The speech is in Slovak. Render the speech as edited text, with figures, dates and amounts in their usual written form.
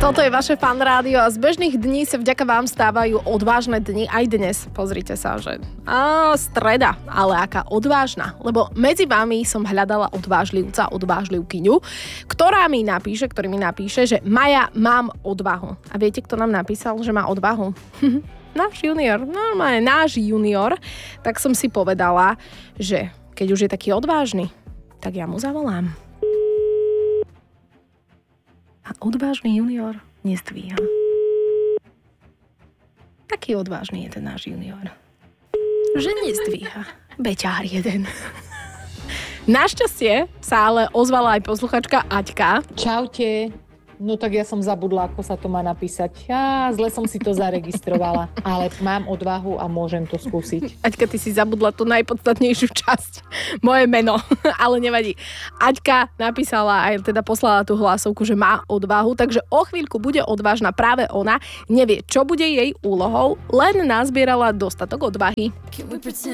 Toto je vaše Fan rádio a z bežných dní sa vďaka vám stávajú odvážne dni aj dnes. Pozrite sa, že streda, ale aká odvážna. Lebo medzi vami som hľadala odvážlivkyňu, ktorý mi napíše, že Maja, mám odvahu. A viete, kto nám napísal, že má odvahu? Náš junior, normálne náš junior. Tak som si povedala, že keď už je taký odvážny, tak ja mu zavolám. A odvážny junior nezdvíha. Taký odvážny je ten náš junior, že nezdvíha. Beťár jeden. Našťastie sa ale ozvala aj posluchačka Aťka. Čaute. No tak ja som zabudla, ako sa to má napísať. Zle som si to zaregistrovala, ale mám odvahu a môžem to skúsiť. Aťka, ty si zabudla tú najpodstatnejšiu časť. Moje meno, ale nevadí. Aťka napísala aj teda poslala tú hlasovku, že má odvahu, takže o chvíľku bude odvážna práve ona. Nevie, čo bude jej úlohou, len nazbierala dostatok odvahy.